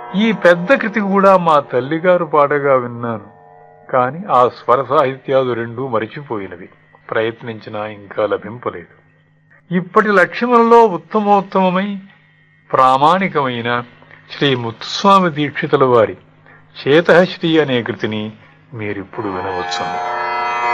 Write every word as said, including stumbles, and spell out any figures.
ఈ పెద్ద కృతి కూడా మా తల్లిగారు పాడగా విన్నాను. కాని ఆ స్వర సాహిత్యాలు రెండూ మరిచిపోయినవి. ప్రయత్నించినా ఇంకా లభింపలేదు. ఇప్పటి లక్ష్యములలో ఉత్తమోత్తమమై ప్రామాణికమైన శ్రీ ముత్తుస్వామి దీక్షితుల వారి చేతశ్రీ అనే కృతిని మీరిప్పుడు వినవచ్చును.